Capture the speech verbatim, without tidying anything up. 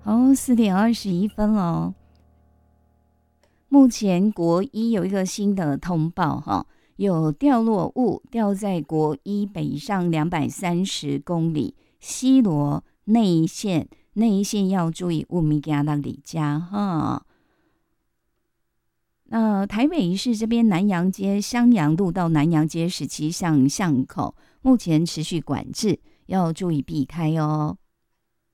好，四点二十一分了。目前国一有一个新的通报哈，有掉落物掉在国一北上两百三十公里西螺内线，内线要注意物米加到里家哈。那台北市这边南阳街襄阳路到南阳街十七巷巷口，目前持续管制，要注意避开哦。